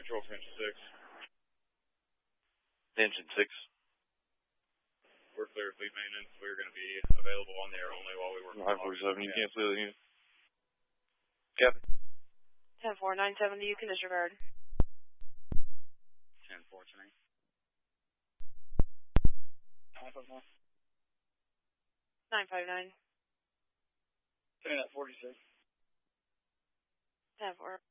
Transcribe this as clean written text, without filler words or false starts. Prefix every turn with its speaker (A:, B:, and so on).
A: control for engine 6.
B: Engine 6.
A: We're clear of fleet maintenance. We're going to be available on the air only while we work.
B: 947, you can't see the unit. Captain.
C: 10-4, 970, you can disregard.
A: 10-4 to me. 959.
C: 959.
A: 10-46.
C: 10-4.